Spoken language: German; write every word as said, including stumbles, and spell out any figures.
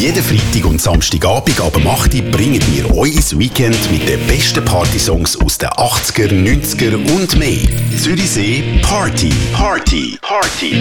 Jeden Freitag und Samstagabend ab acht Uhr bringen wir euch ins Weekend mit den besten Partysongs aus den achtziger, neunziger und mehr. Zürichsee Party, Party, Party.